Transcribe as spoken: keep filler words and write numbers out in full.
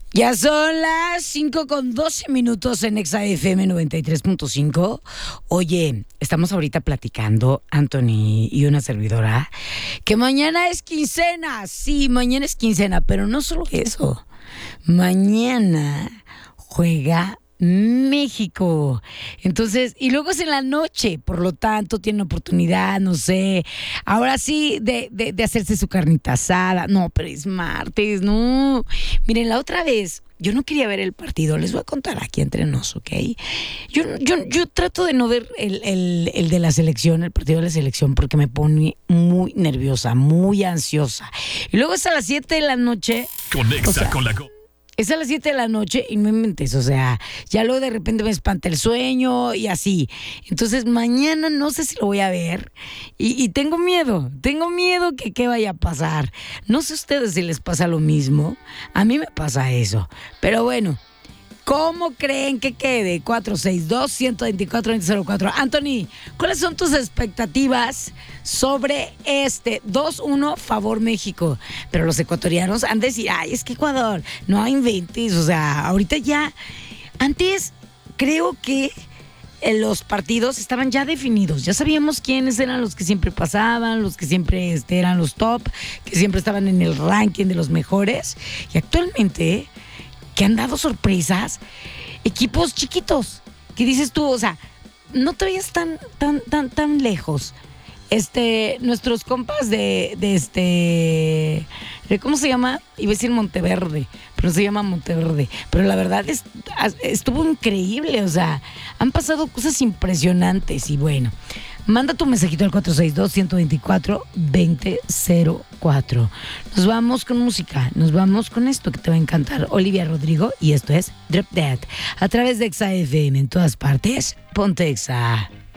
Ya son las cinco con doce minutos en Exa F M noventa y tres punto cinco. Oye, estamos ahorita platicando, Anthony y una servidora, que mañana es quincena. Sí, mañana es quincena, pero no solo eso. Mañana juega México. Entonces, y luego es en la noche, por lo tanto, tienen oportunidad, no sé, ahora sí, de, de, de hacerse su carnita asada. No, pero es martes, no. Miren, la otra vez, yo no quería ver el partido, les voy a contar aquí entre nos, ¿ok? Yo, yo, yo trato de no ver el, el, el de la selección, el partido de la selección, porque me pone muy nerviosa, muy ansiosa. Y luego es a las siete de la noche. Conecta, o sea, con la... Es a las siete de la noche y no inventes, o sea, ya luego de repente me espanta el sueño y así. Entonces mañana no sé si lo voy a ver y, y tengo miedo, tengo miedo que qué vaya a pasar. No sé a ustedes si les pasa lo mismo, a mí me pasa eso, pero bueno. ¿Cómo creen que quede? cuatro seis dos, uno dos cuatro, dos cero cuatro. Anthony, ¿cuáles son tus expectativas sobre este dos uno favor México? Pero los ecuatorianos han de decir, ay, es que Ecuador, no inventes, o sea, ahorita ya, antes creo que los partidos estaban ya definidos, ya sabíamos quiénes eran los que siempre pasaban, los que siempre este, eran los top, que siempre estaban en el ranking de los mejores, y actualmente que han dado sorpresas, equipos chiquitos, que dices tú, o sea, no te vayas tan, tan, tan, tan lejos. Este, nuestros compas de, de este, de, ¿cómo se llama? Iba a decir Monteverde, pero no se llama Monteverde. Pero la verdad es, estuvo increíble, o sea, han pasado cosas impresionantes y bueno. Manda tu mensajito al cuatro seis dos, uno dos cuatro, dos cero cuatro. Nos vamos con música, nos vamos con esto que te va a encantar. Olivia Rodrigo, y esto es Drop Dead. A través de Exa F M en todas partes, ponte Exa.